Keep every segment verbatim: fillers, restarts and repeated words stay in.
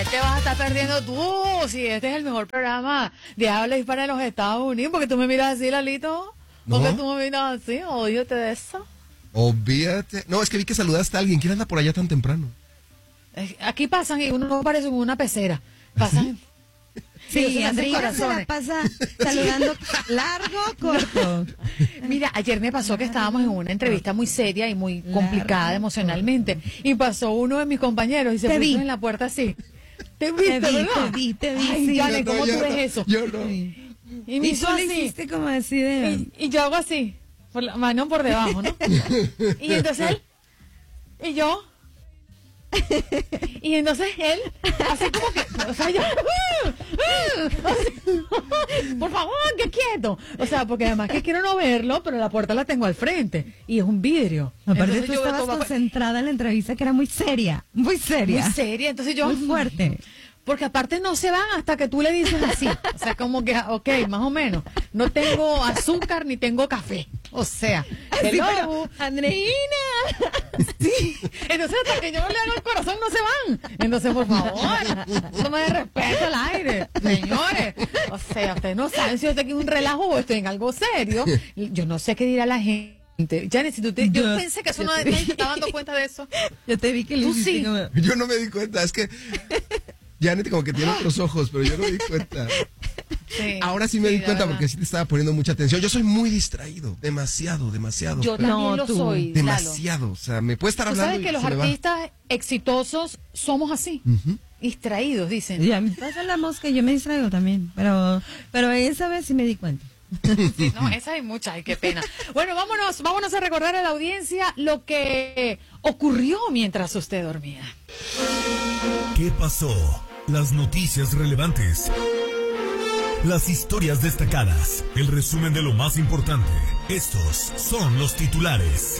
¿qué vas a estar perdiendo tú? Si este es el mejor programa de habla hispana de los Estados Unidos. ¿Por qué tú me miras así, Lalito? ¿Por qué ¿No? tú me miras así? Odíote de eso. Olvídate. No, es que vi que saludaste a alguien. ¿Quién anda por allá tan temprano? Eh, Aquí pasan y uno parece como una pecera. Pasan. Sí, Andreina se la pasa saludando largo, corto. Mira, ayer me pasó que estábamos en una entrevista muy seria y muy complicada emocionalmente. Y pasó uno de mis compañeros y se Te puso vi. en la puerta así. Te viste, Te vi, ¿verdad? te vi, te vi, Ay, sí. Yane, Yo no, ¿cómo yo tú ves no, eso? Yo no. Y me Y hizo tú le así. hiciste como así de... Y, y yo hago así, por la mano por debajo, ¿no? Y entonces él, y yo, y entonces él, así como que, o sea, yo, así, por favor, que quieto. O sea, porque además que quiero no verlo, pero la puerta la tengo al frente y es un vidrio. Aparte Entonces tú yo veo estabas todo- concentrada en la entrevista que era muy seria, muy seria. muy seria, entonces yo, Muy fuerte. porque aparte no se van hasta que tú le dices así. O sea, como que, ok, más o menos. No tengo azúcar ni tengo café. O sea, Sí, hello. pero, Andreina. Sí. Entonces hasta que yo no le hago el corazón no se van. Entonces, por favor, no me dé respeto al aire. Señores. O sea, ustedes no saben si yo estoy aquí en un relajo o estoy en algo serio. Yo no sé qué dirá la gente. Janet, si tú te, yo, Yo- pensé que eso yo no te nadie vi. se está dando cuenta de eso. Yo te vi que le Tú hiciste sí. como... Yo no me di cuenta. Es que Janet como que tiene otros ojos, pero yo no me di cuenta. Sí, Ahora sí me di la cuenta verdad. porque sí te estaba poniendo mucha atención. Yo soy muy distraído. Demasiado, demasiado. Yo pero también No, lo tú. soy, Lalo. demasiado. O sea, me puede estar Tú hablando sabes y que los se me va. artistas exitosos somos así, Ujú. distraídos, dicen. Y a mí pasa la mosca, yo me distraigo también, pero pero esa vez sí me di cuenta. Sí, no, esa hay muchas, ay, qué pena. Bueno, vámonos, vámonos a recordar a la audiencia lo que ocurrió mientras usted dormía. ¿Qué pasó? Las noticias relevantes. Las historias destacadas. El resumen de lo más importante. Estos son los titulares.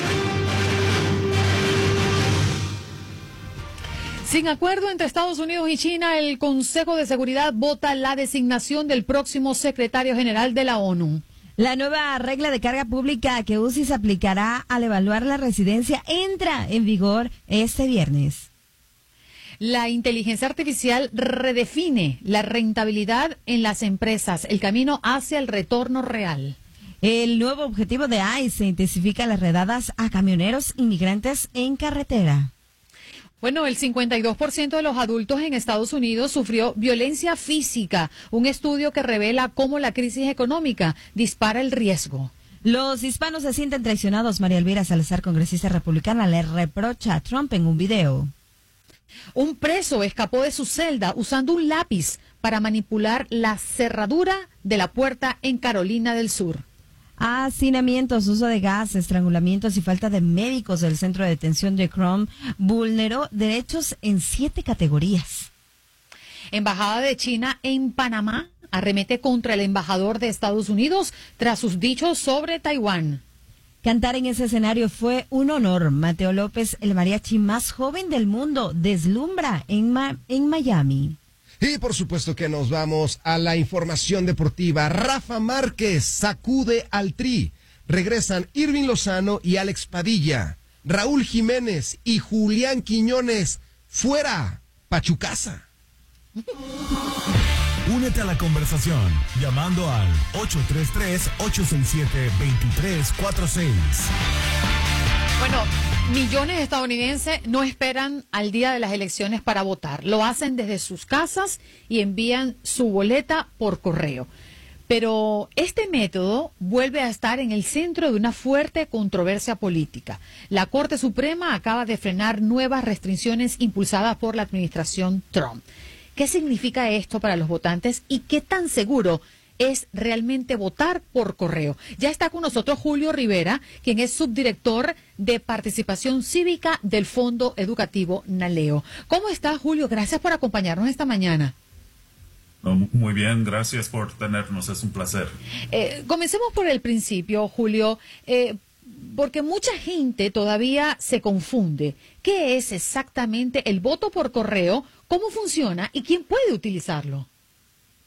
Sin acuerdo entre Estados Unidos y China, el Consejo de Seguridad vota la designación del próximo secretario general de la ONU. La nueva regla de carga pública que U C I S aplicará al evaluar la residencia entra en vigor este viernes. La inteligencia artificial redefine la rentabilidad en las empresas, el camino hacia el retorno real. El nuevo objetivo de ICE intensifica las redadas a camioneros inmigrantes en carretera. Bueno, el cincuenta y dos por ciento de los adultos en Estados Unidos sufrió violencia física, un estudio que revela cómo la crisis económica dispara el riesgo. Los hispanos se sienten traicionados. María Elvira Salazar, congresista republicana, le reprocha a Trump en un video. Un preso escapó de su celda usando un lápiz para manipular la cerradura de la puerta en Carolina del Sur. Hacinamientos, uso de gas, estrangulamientos y falta de médicos del centro de detención de Chrome vulneró derechos en siete categorías. Embajada de China en Panamá arremete contra el embajador de Estados Unidos tras sus dichos sobre Taiwán. Cantar en ese escenario fue un honor. Mateo López, el mariachi más joven del mundo, deslumbra en, Ma- en Miami. Y por supuesto que nos vamos a la información deportiva. Rafa Márquez sacude al Tri. Regresan Irving Lozano y Alex Padilla. Raúl Jiménez y Julián Quiñones. Fuera, Pachucasa. Únete a la conversación llamando al ocho tres tres, ocho seis siete, dos tres cuatro seis. Bueno, millones de estadounidenses no esperan al día de las elecciones para votar. Lo hacen desde sus casas y envían su boleta por correo. Pero este método vuelve a estar en el centro de una fuerte controversia política. La Corte Suprema acaba de frenar nuevas restricciones impulsadas por la administración Trump. ¿Qué significa esto para los votantes y qué tan seguro es realmente votar por correo? Ya está con nosotros Julio Rivera, quien es subdirector de participación cívica del Fondo Educativo Naleo. ¿Cómo está, Julio? Gracias por acompañarnos esta mañana. Oh, muy bien, gracias por tenernos, es un placer. Eh, comencemos por el principio, Julio, eh, porque mucha gente todavía se confunde. ¿Qué es exactamente el voto por correo? ¿Cómo funciona y quién puede utilizarlo?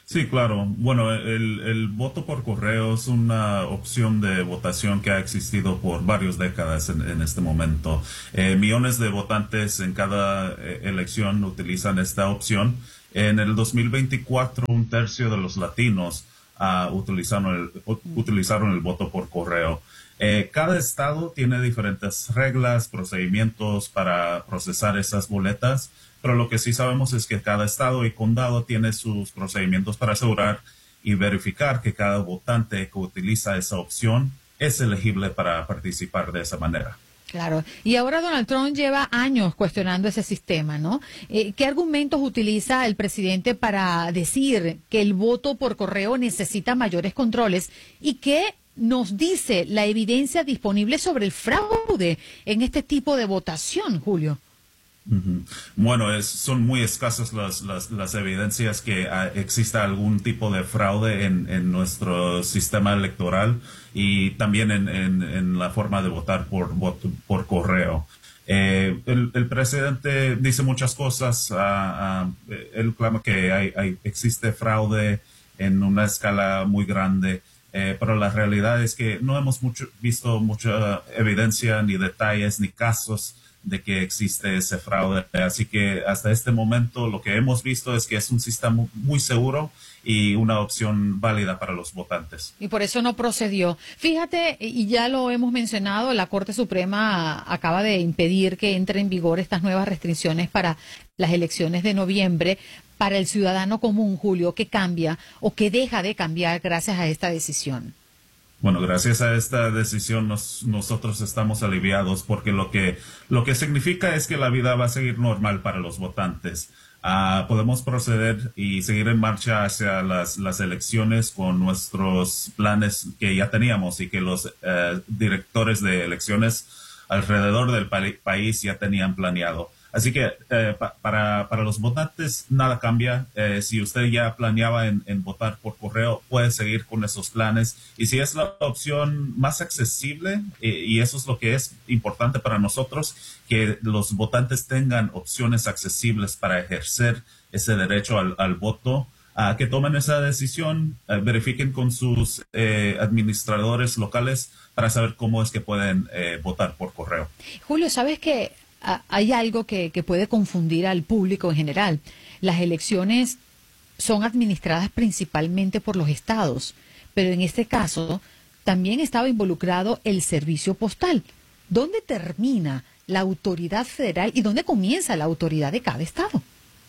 Sí, claro. Bueno, el, el voto por correo es una opción de votación que ha existido por varias décadas en, en este momento. Eh, millones de votantes en cada eh, elección utilizan esta opción. En el dos mil veinticuatro, un tercio de los latinos uh, utilizaron, el, utilizaron el voto por correo. Eh, cada estado tiene diferentes reglas, procedimientos para procesar esas boletas. Pero lo que sí sabemos es que cada estado y condado tiene sus procedimientos para asegurar y verificar que cada votante que utiliza esa opción es elegible para participar de esa manera. Claro. Y ahora Donald Trump lleva años cuestionando ese sistema, ¿no? Eh, ¿Qué argumentos utiliza el presidente para decir que el voto por correo necesita mayores controles? ¿Y qué nos dice la evidencia disponible sobre el fraude en este tipo de votación, Julio? Uh-huh. Bueno, es, son muy escasas las, las, las evidencias que uh, exista algún tipo de fraude en, en nuestro sistema electoral y también en, en, en la forma de votar por, voto, por correo. Eh, el, el presidente dice muchas cosas. Uh, uh, él clama que hay, hay, existe fraude en una escala muy grande. Eh, pero la realidad es que no hemos mucho, visto mucha evidencia, ni detalles, ni casos de que existe ese fraude. Así que hasta este momento lo que hemos visto es que es un sistema muy seguro y una opción válida para los votantes. Y por eso no procedió. Fíjate, y ya lo hemos mencionado, la Corte Suprema acaba de impedir que entre en vigor estas nuevas restricciones para las elecciones de noviembre. Para el ciudadano común, Julio, ¿qué cambia o qué deja de cambiar gracias a esta decisión? Bueno, gracias a esta decisión nos, nosotros estamos aliviados porque lo que, lo que significa es que la vida va a seguir normal para los votantes. Uh, podemos proceder y seguir en marcha hacia las, las elecciones con nuestros planes que ya teníamos y que los uh, directores de elecciones alrededor del pa- país ya tenían planeado. Así que eh, pa- para, para los votantes nada cambia. Eh, si usted ya planeaba en, en votar por correo, puede seguir con esos planes. Y si es la opción más accesible, eh, y eso es lo que es importante para nosotros, que los votantes tengan opciones accesibles para ejercer ese derecho al, al voto, uh, que tomen esa decisión, uh, verifiquen con sus eh, administradores locales para saber cómo es que pueden eh, votar por correo. Julio, ¿sabes qué? Hay algo que, que puede confundir al público en general. Las elecciones son administradas principalmente por los estados, pero en este caso también estaba involucrado el servicio postal. ¿Dónde termina la autoridad federal y dónde comienza la autoridad de cada estado?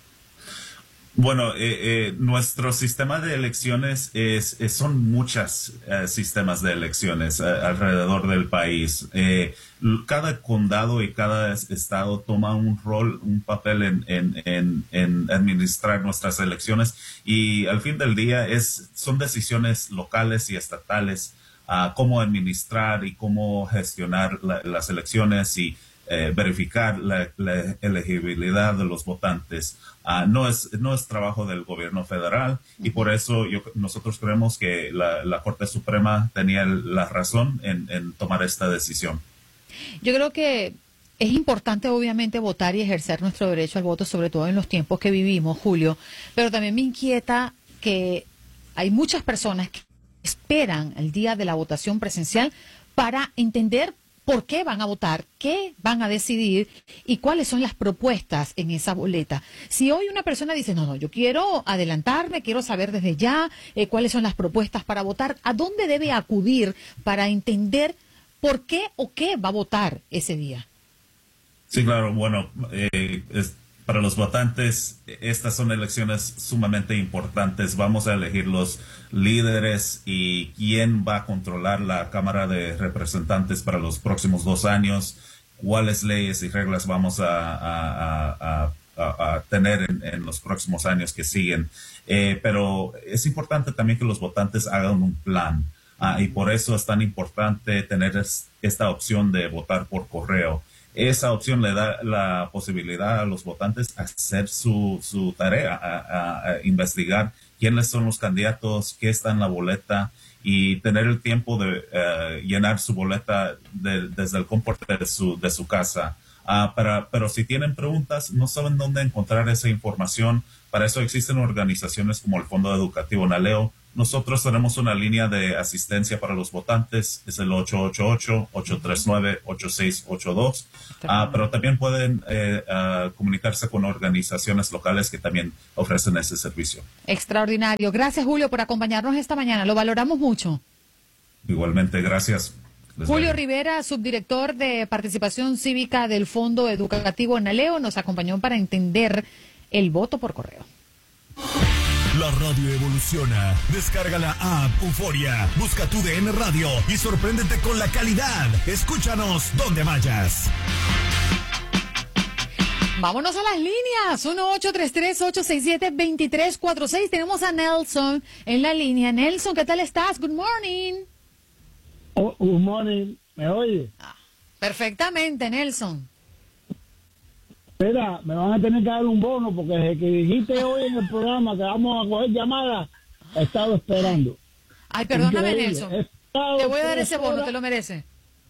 Bueno, eh, eh, nuestro sistema de elecciones es, es son muchos eh, sistemas de elecciones eh, alrededor del país. Eh, cada condado y cada estado toma un rol, un papel en, en, en, en administrar nuestras elecciones y al fin del día es son decisiones locales y estatales a uh, cómo administrar y cómo gestionar la, las elecciones y Eh, verificar la, la elegibilidad de los votantes. Uh, no es no es trabajo del gobierno federal y por eso yo, nosotros creemos que la, la Corte Suprema tenía la razón en, en tomar esta decisión. Yo creo que es importante obviamente votar y ejercer nuestro derecho al voto, sobre todo en los tiempos que vivimos, Julio, pero también me inquieta que hay muchas personas que esperan el día de la votación presencial para entender por qué van a votar, qué van a decidir y cuáles son las propuestas en esa boleta. Si hoy una persona dice, no, no, yo quiero adelantarme, quiero saber desde ya eh, cuáles son las propuestas para votar, ¿a dónde debe acudir para entender por qué o qué va a votar ese día? Sí, claro, bueno, eh, es, para los votantes estas son elecciones sumamente importantes. Vamos a elegir los líderes y quién va a controlar la Cámara de Representantes para los próximos dos años, cuáles leyes y reglas vamos a, a, a, a, a tener en, en los próximos años que siguen. Eh, pero es importante también que los votantes hagan un plan uh, y por eso es tan importante tener es, esta opción de votar por correo. Esa opción le da la posibilidad a los votantes a hacer su, su tarea, a, a, a investigar quiénes son los candidatos, qué está en la boleta y tener el tiempo de uh, llenar su boleta de, desde el confort de su, de su casa. Uh, para, pero si tienen preguntas, no saben dónde encontrar esa información, para eso existen organizaciones como el Fondo Educativo Naleo. Nosotros tenemos una línea de asistencia para los votantes, es el ocho ocho ocho, ocho tres nueve, ocho seis ocho dos, uh, pero también pueden eh, uh, comunicarse con organizaciones locales que también ofrecen ese servicio. Extraordinario. Gracias, Julio, por acompañarnos esta mañana. Lo valoramos mucho. Igualmente, gracias. Les Julio doy. Rivera, subdirector de Participación Cívica del Fondo Educativo Naleo, nos acompañó para entender el voto por correo. La radio evoluciona. Descarga la app Euforia, busca tu D N Radio y sorpréndete con la calidad. Escúchanos donde vayas. Vámonos a las líneas. uno ocho tres tres, ocho seis siete, dos tres cuatro seis. Tenemos a Nelson en la línea. Nelson, ¿qué tal estás? Good morning. Oh, good morning. ¿Me oye? Ah, perfectamente, Nelson. Espera, me van a tener que dar un bono porque desde que dijiste hoy en el programa que vamos a coger llamadas, he estado esperando. Ay, perdóname, Increíble. Nelson. He estado Te voy a dar tres ese bono, horas- te lo mereces.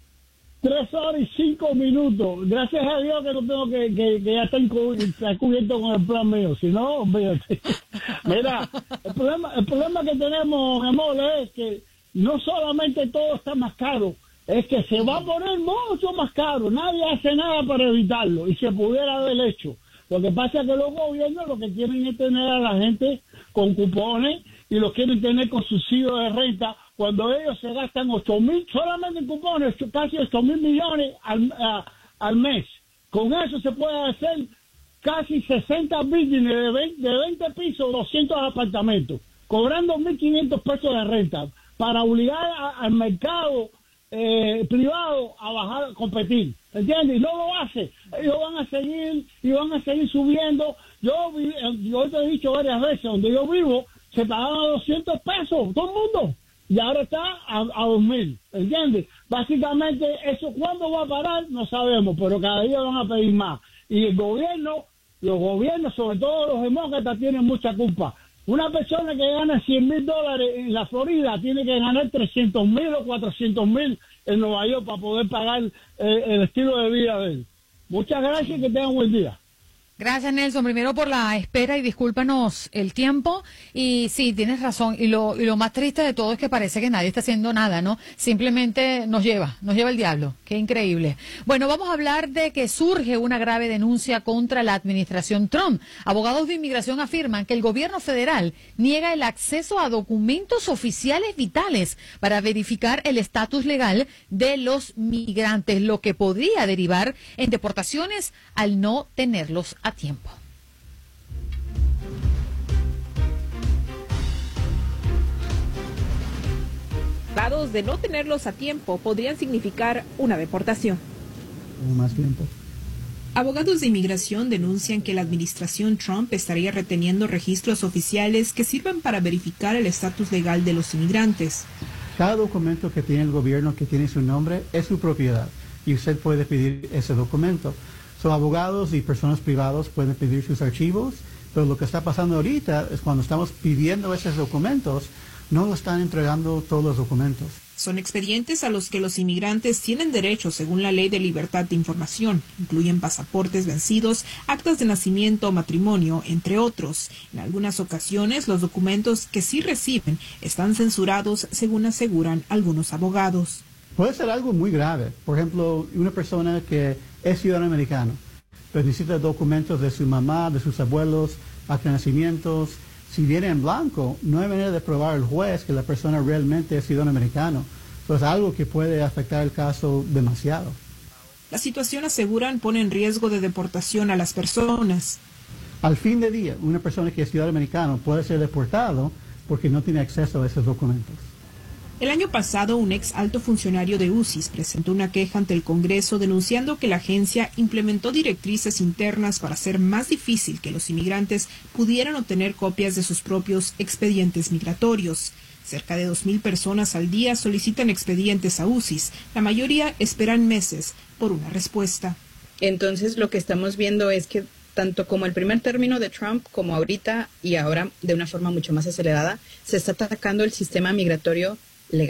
Tres horas y cinco minutos. Gracias a Dios que no tengo que, que, que ya está, incu- está cubierto con el plan mío. Si no, olvídate. Mira, el problema, el problema que tenemos, mi amor, es que no solamente todo está más caro, es que se va a poner mucho más caro. Nadie hace nada para evitarlo y se pudiera haber hecho. Lo que pasa es que los gobiernos lo que quieren es tener a la gente con cupones y los quieren tener con subsidios de renta cuando ellos se gastan ocho mil, solamente en cupones, casi ocho mil millones al, a- al mes. Con eso se puede hacer casi sesenta buildings de veinte, de veinte pisos, doscientos apartamentos, cobrando mil quinientos pesos de renta para obligar a- al mercado eh, privado a bajar, a competir, ¿entiendes? Y no lo hace. Ellos van a seguir y van a seguir subiendo. Yo, vi- yo te he dicho varias veces, donde yo vivo, se pagaba doscientos pesos, todo el mundo, y ahora está a, a dos mil, ¿entiendes? Básicamente, eso cuándo va a parar, no sabemos, pero cada día van a pedir más. Y el gobierno, los gobiernos, sobre todo los demócratas, tienen mucha culpa. Una persona que gana cien mil dólares en la Florida tiene que ganar trescientos mil o cuatrocientos mil en Nueva York para poder pagar eh, el estilo de vida de él. Muchas gracias y que tengan un buen día. Gracias, Nelson, primero por la espera y discúlpanos el tiempo. Y sí, tienes razón. Y lo, y lo más triste de todo es que parece que nadie está haciendo nada, ¿no? Simplemente nos lleva, nos lleva el diablo. Qué increíble. Bueno, vamos a hablar de que surge una grave denuncia contra la administración Trump. Abogados de inmigración afirman que el gobierno federal niega el acceso a documentos oficiales vitales para verificar el estatus legal de los migrantes, lo que podría derivar en deportaciones al no tenerlos a tiempo. Dados de no tenerlos a tiempo podrían significar una deportación. Más tiempo. Abogados de inmigración denuncian que la administración Trump estaría reteniendo registros oficiales que sirvan para verificar el estatus legal de los inmigrantes. Cada documento que tiene el gobierno que tiene su nombre es su propiedad y usted puede pedir ese documento. So, abogados y personas privadas pueden pedir sus archivos, pero lo que está pasando ahorita es cuando estamos pidiendo esos documentos, no lo están entregando todos los documentos. Son expedientes a los que los inmigrantes tienen derecho según la Ley de Libertad de Información. Incluyen pasaportes vencidos, actas de nacimiento o matrimonio, entre otros. En algunas ocasiones, los documentos que sí reciben están censurados, según aseguran algunos abogados. Puede ser algo muy grave. Por ejemplo, una persona que es ciudadano americano, pero necesita documentos de su mamá, de sus abuelos, acta de nacimientos. Si viene en blanco, no hay manera de probar al juez que la persona realmente es ciudadano americano. Eso es algo que puede afectar el caso demasiado. La situación, aseguran, pone en riesgo de deportación a las personas. Al fin de día, una persona que es ciudadano americano puede ser deportado porque no tiene acceso a esos documentos. El año pasado, un ex alto funcionario de U C I S presentó una queja ante el Congreso denunciando que la agencia implementó directrices internas para hacer más difícil que los inmigrantes pudieran obtener copias de sus propios expedientes migratorios. Cerca de dos mil personas al día solicitan expedientes a U C I S. La mayoría esperan meses por una respuesta. Entonces, lo que estamos viendo es que tanto como el primer término de Trump, como ahorita y ahora de una forma mucho más acelerada, se está atacando el sistema migratorio legal.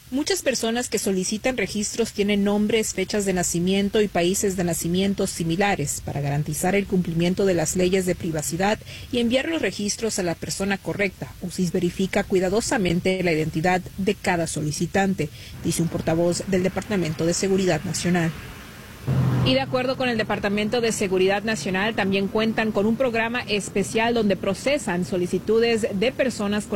Muchas personas que solicitan registros tienen nombres, fechas de nacimiento y países de nacimiento similares. Para garantizar el cumplimiento de las leyes de privacidad y enviar los registros a la persona correcta, U C I S verifica cuidadosamente la identidad de cada solicitante, dice un portavoz del Departamento de Seguridad Nacional. Y de acuerdo con el Departamento de Seguridad Nacional, también cuentan con un programa especial donde procesan solicitudes de personas con